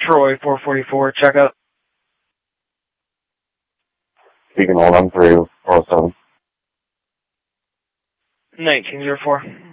Troy 444, check up. Speaking hold on 3, 407. 1904.